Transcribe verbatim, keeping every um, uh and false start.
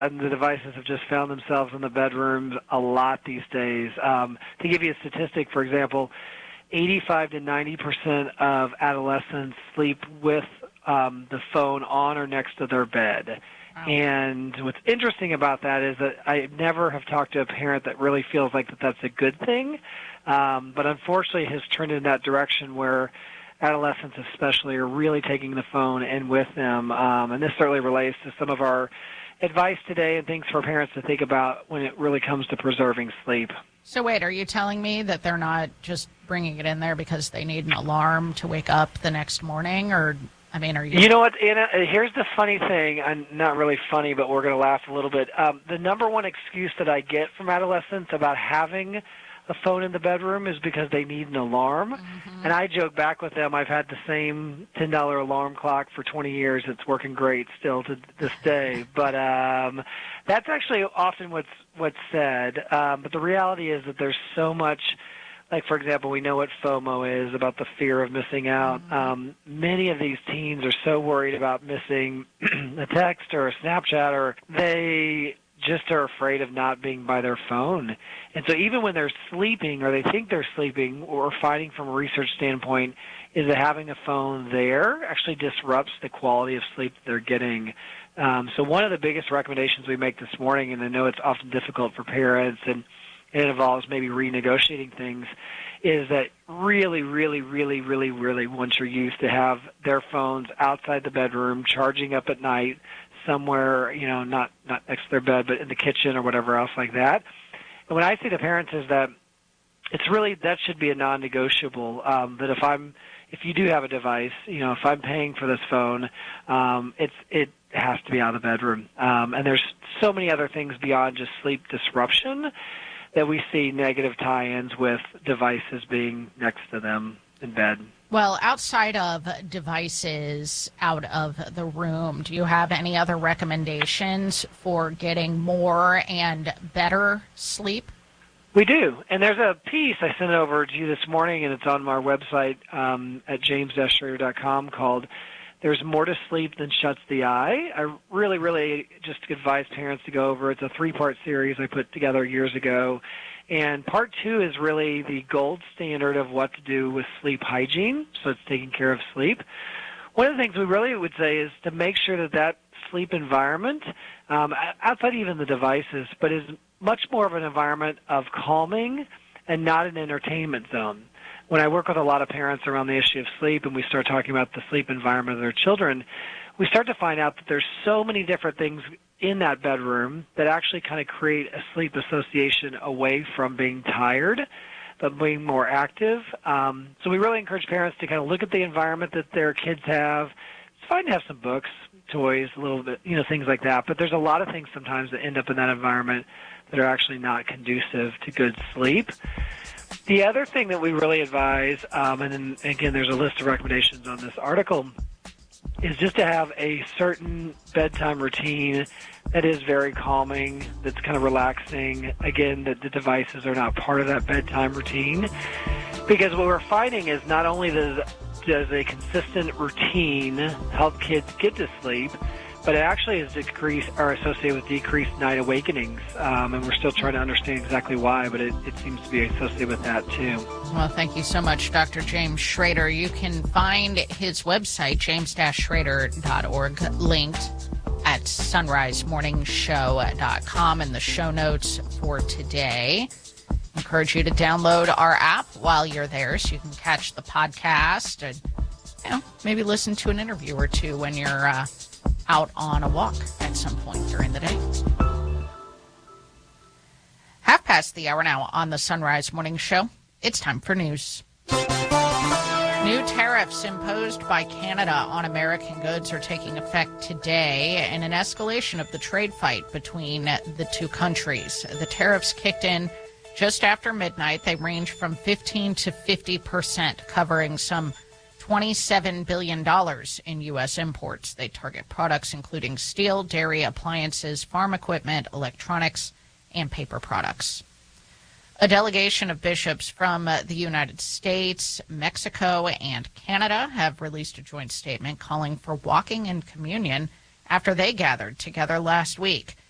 And the devices have just found themselves in the bedrooms a lot these days. Um, to give you a statistic, for example, eighty-five to ninety percent of adolescents sleep with um, the phone on or next to their bed. Wow. And what's interesting about that is that I never have talked to a parent that really feels like that that's a good thing. Um, but unfortunately, it has turned in that direction where adolescents especially are really taking the phone in with them. Um, and this certainly relates to some of our advice today and things for parents to think about when it really comes to preserving sleep. So wait, are you telling me that they're not just bringing it in there because they need an alarm to wake up the next morning? Or, I mean, are you... You know what, Anna, here's the funny thing, and not really funny, but we're going to laugh a little bit. Um, the number one excuse that I get from adolescents about having a phone in the bedroom is because they need an alarm. Mm-hmm. And I joke back with them, I've had the same ten dollar alarm clock for twenty years. It's working great still to this day. But um, that's actually often what's what's said. Um, but the reality is that there's so much, like, for example, we know what FOMO is, about the fear of missing out. Mm-hmm. Um, many of these teens are so worried about missing a text or a Snapchat, or they just are afraid of not being by their phone. And so even when they're sleeping or they think they're sleeping, what we're finding from a research standpoint is that having a phone there actually disrupts the quality of sleep that they're getting. Um, so one of the biggest recommendations we make this morning, and I know it's often difficult for parents and it involves maybe renegotiating things, is that really, really, really, really, really want your youth to have their phones outside the bedroom, charging up at night, somewhere, you know, not, not next to their bed, but in the kitchen or whatever else like that. And what I say to parents is that it's really, that should be a non-negotiable, um, that if I'm, if you do have a device, you know, if I'm paying for this phone, um, it's, it has to be out of the bedroom. Um, and there's so many other things beyond just sleep disruption that we see negative tie-ins with devices being next to them in bed. Well, outside of devices out of the room, do you have any other recommendations for getting more and better sleep? We do. And there's a piece I sent over to you this morning, and it's on our website um, at james dash schrader dot com called There's More to Sleep Than Shuts the Eye. I really, really just advise parents to go over. It's a three-part series I put together years ago. And part two is really the gold standard of what to do with sleep hygiene, so it's taking care of sleep. One of the things we really would say is to make sure that that sleep environment, um, outside even the devices, but is much more of an environment of calming and not an entertainment zone. When I work with a lot of parents around the issue of sleep and we start talking about the sleep environment of their children, we start to find out that there's so many different things in that bedroom that actually kind of create a sleep association away from being tired, but being more active. Um, so we really encourage parents to kind of look at the environment that their kids have. It's fine to have some books, toys, a little bit, you know, things like that. But there's a lot of things sometimes that end up in that environment that are actually not conducive to good sleep. The other thing that we really advise, um, and then, again, there's a list of recommendations on this article, is just to have a certain bedtime routine that is very calming, that's kind of relaxing. Again, that the devices are not part of that bedtime routine. Because what we're finding is not only does, does a consistent routine help kids get to sleep, but it actually is decreased or associated with decreased night awakenings. Um, and we're still trying to understand exactly why, but it, it seems to be associated with that too. Well, thank you so much, Doctor James Schrader. You can find his website, james dash schrader dot org, linked at sunrise morning show dot com in the show notes for today. Encourage you to download our app while you're there so you can catch the podcast and, you know, maybe listen to an interview or two when you're uh, out on a walk at some point during the day. Half past the hour now on the Sunrise Morning Show. It's time for news. New tariffs imposed by Canada on American goods are taking effect today in an escalation of the trade fight between the two countries. The tariffs kicked in just after midnight. They range from fifteen to fifty percent, covering some twenty-seven billion dollars in U S imports. They target products including steel, dairy, appliances, farm equipment, electronics, and paper products. A delegation of bishops from uh, the United States, Mexico, and Canada have released a joint statement calling for walking in communion after they gathered together last week.